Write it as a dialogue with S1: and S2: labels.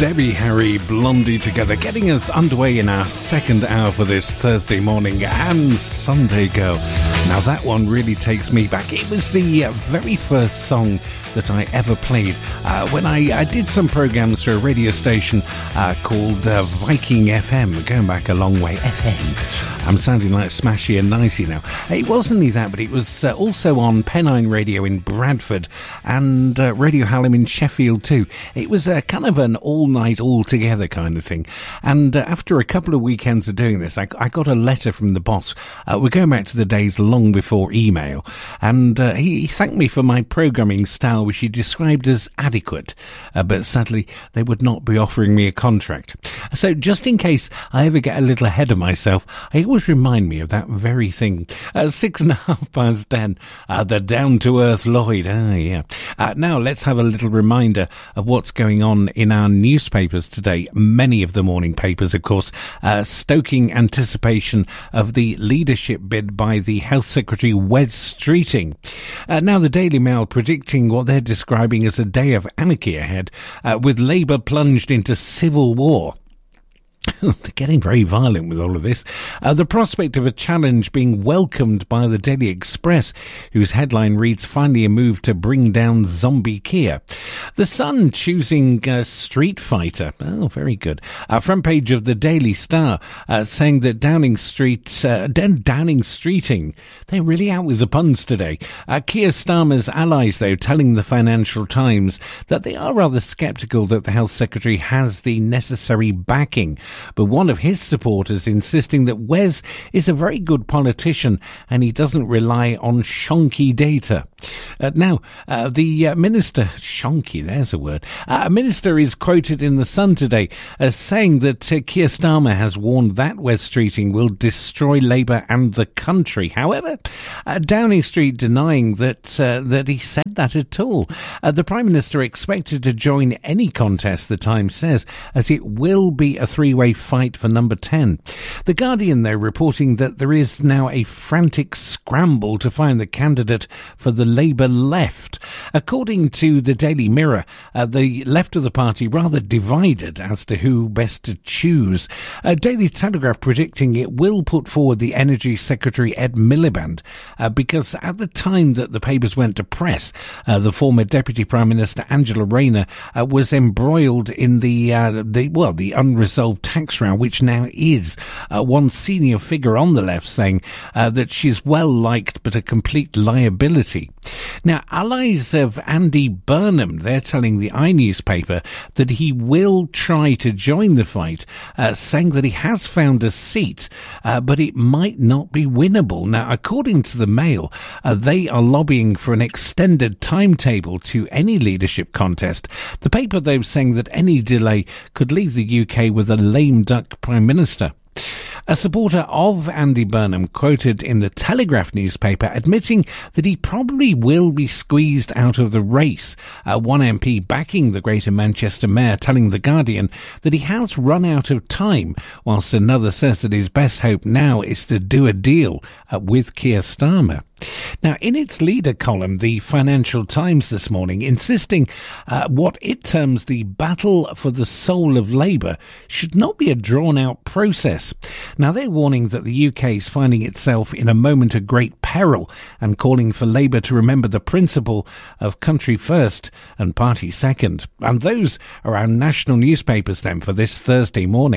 S1: Debbie Harry Blondie together, getting us underway in our second hour for this Thursday morning, and Sunday Girl. Now that one really takes me back. It was the very first song that I ever played when I did some programs for a radio station called Viking FM, going back a long way. FM. I'm sounding like Smashy and Nicey now. It wasn't only that, but it was also on Pennine Radio in Bradford and Radio Hallam in Sheffield too. It was kind of an all-night, all-together kind of thing. And after a couple of weekends of doing this, I got a letter from the boss. We're going back to the days long before email. And he thanked me for my programming style, which he described as adequate. But sadly, they would not be offering me a contract. So just in case I ever get a little ahead of myself, I always remind me of that very thing. 10:06, the down-to-earth Lloyd. Now let's have a little reminder of what's going on in our newspapers today. Many of the morning papers, of course, stoking anticipation of the leadership bid by the Health Secretary Wes Streeting. Now the Daily Mail predicting what they're describing as a day of anarchy ahead, with Labour plunged into civil war. They're getting very violent with all of this. The prospect of a challenge being welcomed by the Daily Express, whose headline reads, "Finally a move to bring down zombie Kia." The Sun choosing Street Fighter. Oh, very good. Front page of the Daily Star saying that Downing Streeting. They're really out with the puns today. Keir Starmer's allies, though, telling the Financial Times that they are rather sceptical that the Health Secretary has the necessary backing. But one of his supporters insisting that Wes is a very good politician and he doesn't rely on shonky data. Now, the minister, shonky, there's a word, minister is quoted in The Sun today as saying that Keir Starmer has warned that Wes Streeting will destroy Labour and the country. However, Downing Street denying that he said that at all. The Prime Minister expected to join any contest, the Times says, as it will be a three-way fight for number 10. The Guardian, though, reporting that there is now a frantic scramble to find the candidate for the Labour left. According to the Daily Mirror, the left of the party rather divided as to who best to choose. Daily Telegraph predicting it will put forward the Energy Secretary Ed Miliband, because at the time that the papers went to press, the former Deputy Prime Minister Angela Rayner was embroiled in the unresolved tax row, which now is one senior figure on the left saying that she's well liked but a complete liability. Now, allies of Andy Burnham, they're telling the newspaper that he will try to join the fight, saying that he has found a seat, but it might not be winnable. Now, according to the Mail, they are lobbying for an extended timetable to any leadership contest. The paper, though, saying that any delay could leave the UK with a lame duck Prime Minister. A supporter of Andy Burnham quoted in the Telegraph newspaper admitting that he probably will be squeezed out of the race. One MP backing the Greater Manchester Mayor telling The Guardian that he has run out of time, whilst another says that his best hope now is to do a deal with Keir Starmer. Now, in its leader column, the Financial Times this morning insisting what it terms the battle for the soul of Labour should not be a drawn-out process. Now, they're warning that the UK is finding itself in a moment of great peril and calling for Labour to remember the principle of country first and party second. And those are our national newspapers then for this Thursday morning.